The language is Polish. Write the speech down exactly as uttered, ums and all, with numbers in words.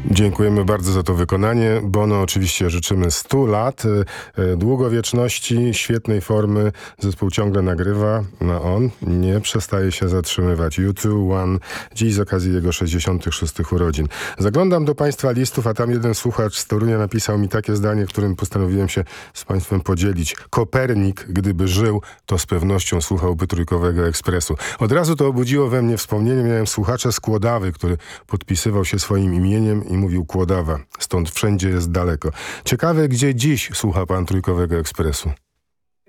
Dziękujemy bardzo za to wykonanie. Bono oczywiście życzymy stu lat, e, długowieczności, świetnej formy. Zespół ciągle nagrywa, no on nie przestaje się zatrzymywać. U dwa One, dziś z okazji jego sześćdziesiątych szóstych urodzin. Zaglądam do Państwa listów, a tam jeden słuchacz z Torunia napisał mi takie zdanie, którym postanowiłem się z Państwem podzielić. Kopernik, gdyby żył, to z pewnością słuchałby Trójkowego Ekspresu. Od razu to obudziło we mnie wspomnienie. Miałem słuchacza z Kłodawy, który podpisywał się swoim imieniem i mówił Kłodawa. Stąd wszędzie jest daleko. Ciekawe, gdzie dziś słucha pan Trójkowego Ekspresu?